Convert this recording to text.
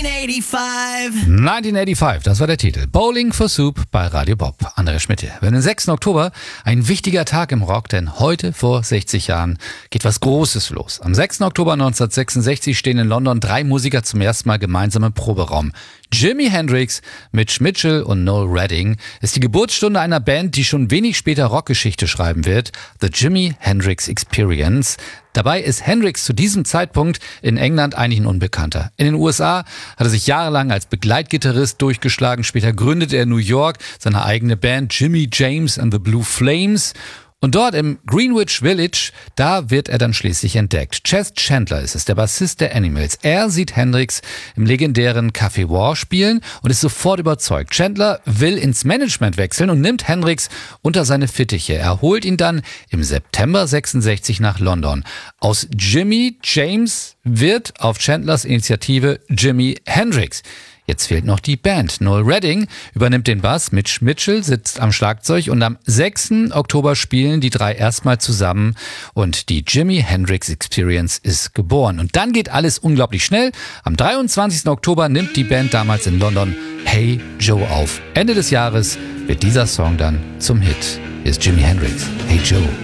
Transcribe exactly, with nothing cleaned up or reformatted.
neunzehnhundertfünfundachtzig. neunzehnhundertfünfundachtzig, das war der Titel. Bowling for Soup bei Radio Bob. André Schmidt hier. Wir haben den sechsten Oktober, ein wichtiger Tag im Rock, denn heute vor sechzig Jahren geht was Großes los. Am sechsten Oktober neunzehnhundertsechsundsechzig stehen in London drei Musiker zum ersten Mal gemeinsam im Proberaum. Jimi Hendrix, Mitch Mitchell und Noel Redding ist die Geburtsstunde einer Band, die schon wenig später Rockgeschichte schreiben wird, The Jimi Hendrix Experience. Dabei ist Hendrix zu diesem Zeitpunkt in England eigentlich ein Unbekannter. In den U S A hat er sich jahrelang als Begleitgitarrist durchgeschlagen. Später gründete er in New York seine eigene Band Jimmy James and the Blue Flames. Und dort im Greenwich Village, da wird er dann schließlich entdeckt. Chas Chandler ist es, der Bassist der Animals. Er sieht Hendrix im legendären Café War spielen und ist sofort überzeugt. Chandler will ins Management wechseln und nimmt Hendrix unter seine Fittiche. Er holt ihn dann im September sechsundsechzig nach London. Aus Jimmy James wird auf Chandlers Initiative Jimi Hendrix. Jetzt fehlt noch die Band. Noel Redding übernimmt den Bass, Mitch Mitchell sitzt am Schlagzeug und am sechsten Oktober spielen die drei erstmal zusammen und die Jimi Hendrix Experience ist geboren. Und dann geht alles unglaublich schnell. Am dreiundzwanzigsten Oktober nimmt die Band damals in London Hey Joe auf. Ende des Jahres wird dieser Song dann zum Hit. Hier ist Jimi Hendrix, Hey Joe.